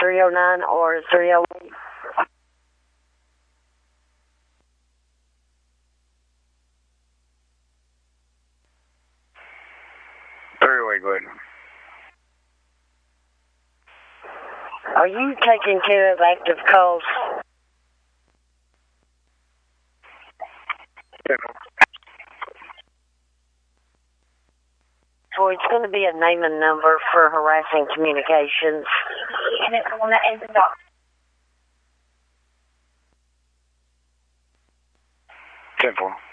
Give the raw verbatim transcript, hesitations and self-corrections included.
three oh nine or three oh eight. three oh eight, go ahead. Are you taking care of active calls? ten four. So it's going to be a name and number for harassing communications. And it's the one that ends in dot. ten four.